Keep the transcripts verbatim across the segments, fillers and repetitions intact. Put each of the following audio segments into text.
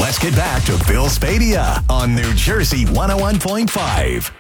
Let's get back to Bill Spadea on New Jersey one oh one point five.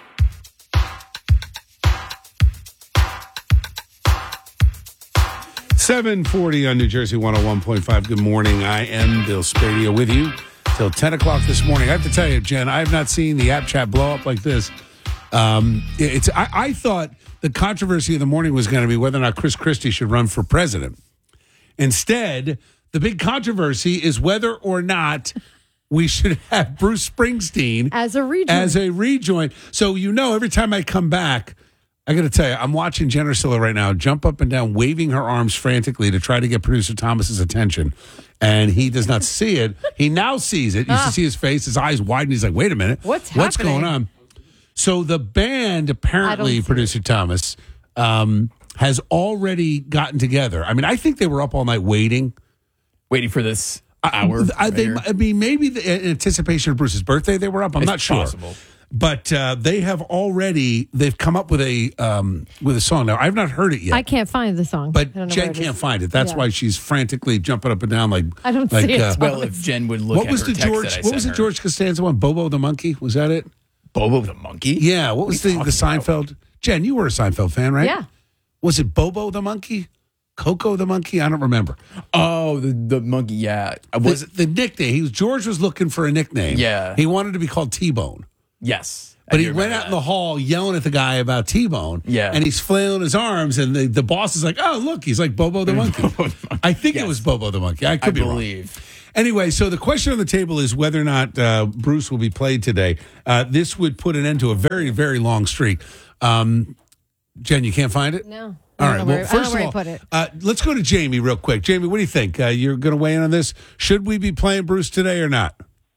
seven forty on New Jersey one oh one point five. Good morning. I am Bill Spadea with you till ten o'clock this morning. I have to tell you, Jen, I have not seen the app chat blow up like this. Um, it's I, I thought the controversy of the morning was going to be whether or not Chris Christie should run for president. Instead, the big controversy is whether or not we should have Bruce Springsteen as a rejoin. As a rejoin. So, you know, every time I come back, I got to tell you, I'm watching Jen Ursillo right now jump up and down, waving her arms frantically to try to get producer Thomas's attention. And he does not see it. He now sees it. You ah. see his face, his eyes widen. He's like, wait a minute. What's What's happening? going on? So the band, apparently, producer it. Thomas, um, has already gotten together. I mean, I think they were up all night waiting. Waiting for this hour. I, I, they, right I mean, maybe the, in anticipation of Bruce's birthday they were up. I'm it's not sure. Possible. But uh, they have already, they've come up with a um, with a song. Now, I've not heard it yet. I can't find the song. But Jen can't find it. That's yeah. why she's frantically jumping up and down like. I don't like, see it. Uh, well, if Jen would look what at was her the text George? that I What was the sent George Costanza one? Bobo the Monkey? Was that it? Bobo the Monkey? Yeah. What was what the, the Seinfeld? About? Jen, you were a Seinfeld fan, right? Yeah. Was it Bobo the Monkey? Coco the Monkey? I don't remember. Oh, the, the monkey, yeah. Was the, it the nickname? He was George was looking for a nickname. Yeah. He wanted to be called T-Bone. Yes. But he went out that. in the hall yelling at the guy about T-Bone. Yeah. And he's flailing his arms, and the, the boss is like, oh, look, he's like Bobo the Monkey. Bobo the monkey. I think yes. it was Bobo the Monkey. I could I be believe. wrong. Anyway, so the question on the table is whether or not uh, Bruce will be played today. Uh, this would put an end to a very, very long streak. Um, Jen, you can't find it? No. All right. Well, first of all, put it. Uh, let's go to Jamie real quick. Jamie, what do you think? Uh, you're going to weigh in on this? Should we be playing Bruce today or not?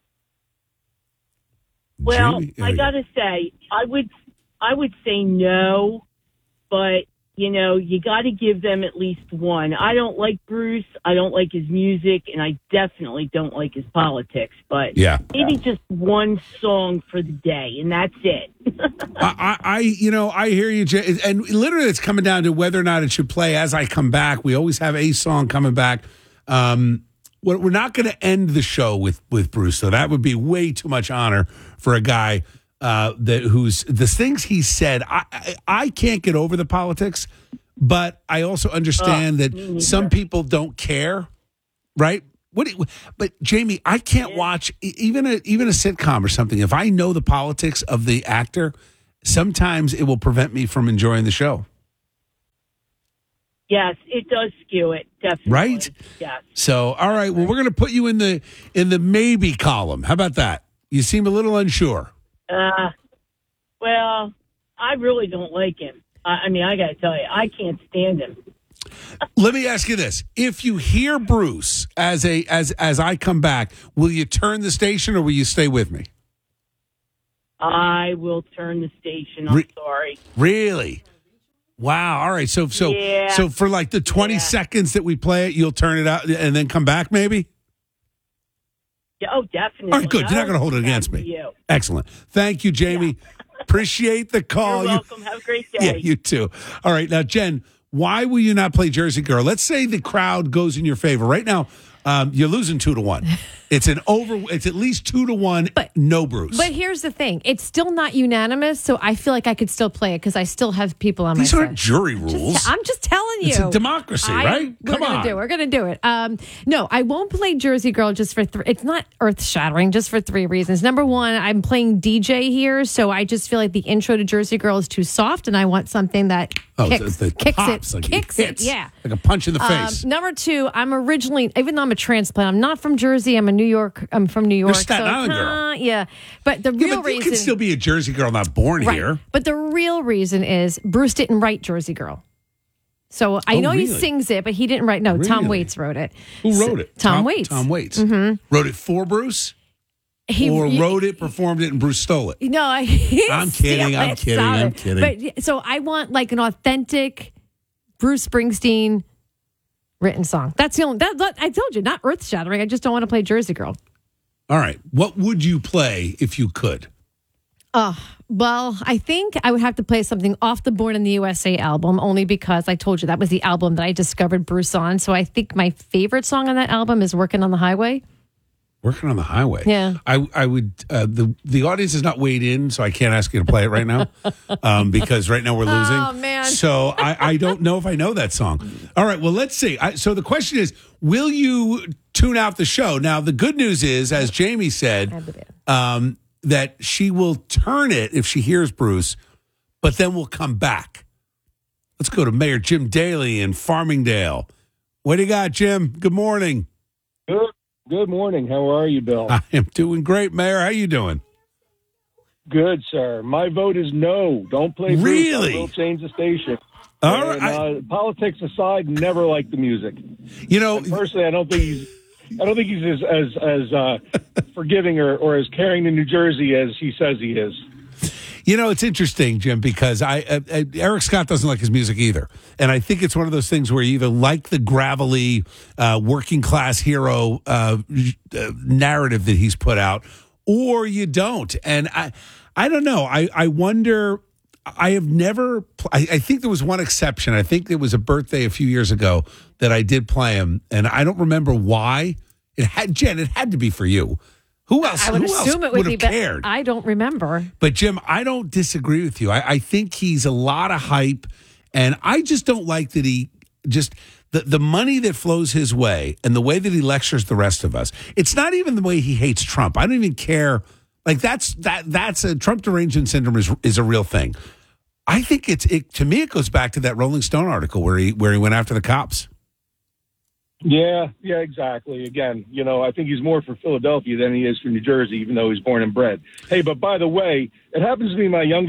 Well, Jamie? I got to say, I would, I would say no, but you know, you got to give them at least one. I don't like Bruce. I don't like his music, and I definitely don't like his politics. But yeah. maybe just one song for the day, and that's it. I, I, you know, I hear you, Jay, and literally, it's coming down to whether or not it should play as I come back. We always have a song coming back. Um, we're not going to end the show with with Bruce, so that would be way too much honor for a guy. Uh, that who's the things he said. I, I I can't get over the politics, but I also understand oh, that some people don't care, right? What? Do you, but Jamie, I can't yeah. watch even a even a sitcom or something if I know the politics of the actor. Sometimes it will prevent me from enjoying the show. Yes, it does skew it, definitely. Right? Yes. So, all right. Well, we're going to put you in the in the maybe column. How about that? You seem a little unsure. Uh, well, I really don't like him. I, I mean, I got to tell you, I can't stand him. Let me ask you this: if you hear Bruce as a as as I come back, will you turn the station or will you stay with me? I will turn the station. I'm Re- sorry. Really? Wow. All right. So so yeah. so for like the twenty yeah. seconds that we play it, you'll turn it out and then come back, maybe. Oh, definitely. All right, good. You're not going to hold it against me. You. Excellent. Thank you, Jamie. Yeah. Appreciate the call. You're welcome. You, Have a great day. Yeah, you too. All right. Now, Jen, why will you not play Jersey Girl? Let's say the crowd goes in your favor. Right now, um, you're losing two to one. It's an over. It's at least two to one. But no Bruce. But here's the thing: it's still not unanimous, so I feel like I could still play it because I still have people on These my aren't side. jury rules. Just, I'm just telling you, it's a democracy, I, right? We're Come gonna on, do. We're gonna do it. Um, no, I won't play Jersey Girl just for three. It's not earth shattering, just for three reasons. Number one, I'm playing D J here, so I just feel like the intro to Jersey Girl is too soft, and I want something that oh, kicks, the, the kicks pops, it, like kicks it, hits, it. Yeah, like a punch in the um, face. Number two, I'm originally, even though I'm a transplant, I'm not from Jersey. I'm a New York. I'm from New York. Staten so, Island girl. Uh, yeah. But the yeah, real but reason. You can still be a Jersey girl, not born right. here. But the real reason is Bruce didn't write Jersey Girl. So I oh, know really? he sings it, but he didn't write. No, really? Tom Waits wrote it. Who so, wrote it? Tom, Tom Waits. Tom Waits. Mm-hmm. Wrote it for Bruce? He, or he, wrote it, performed it, and Bruce stole it? No, I, I'm kidding. I'm kidding. I'm kidding. But so I want like an authentic Bruce Springsteen written song. That's the only. That, that I told you, not earth shattering. I just don't want to play Jersey Girl. All right. What would you play if you could? Oh, well, I think I would have to play something off the Born in the U S A album, only because I told you that was the album that I discovered Bruce on. So I think my favorite song on that album is Working on the Highway. Working on the highway. Yeah. I I would uh, the the audience has not weighed in, so I can't ask you to play it right now, um, because right now we're losing. Oh, man. So I, I don't know if I know that song. All right. Well, let's see. I, so the question is, will you tune out the show? Now the good news is, as Jamie said, um, that she will turn it if she hears Bruce, but then we'll come back. Let's go to Mayor Jim Daly in Farmingdale. What do you got, Jim? Good morning. Good. Good morning. How are you, Bill? I am doing great, Mayor. How you doing? Good, sir. My vote is no. Don't play Bruce. Really? I will change the station. All And, right. uh, politics aside, never liked the music. You know, And personally, I don't think he's. I don't think he's as as, as uh, forgiving or, or as caring to New Jersey as he says he is. you know, it's interesting, Jim, because I uh, uh, Eric Scott doesn't like his music either, and I think it's one of those things where you either like the gravelly, uh, working class hero uh, uh, narrative that he's put out, or you don't. And I, I don't know. I, I wonder. I have never. I, I think there was one exception. I think there was a birthday a few years ago that I did play him, and I don't remember why. It had Jen. It had to be for you. Who else? I would who assume else it would be, have but cared? I don't remember. But Jim, I don't disagree with you. I, I think he's a lot of hype, and I just don't like that he just the the money that flows his way and the way that he lectures the rest of us. It's not even the way he hates Trump. I don't even care. Like that's that that's a Trump derangement syndrome is is a real thing. I think it's it to me. It goes back to that Rolling Stone article where he where he went after the cops. Yeah, yeah, exactly. Again, you know, I think he's more for Philadelphia than he is for New Jersey, even though he's born and bred. Hey, but by the way, it happens to be my youngest.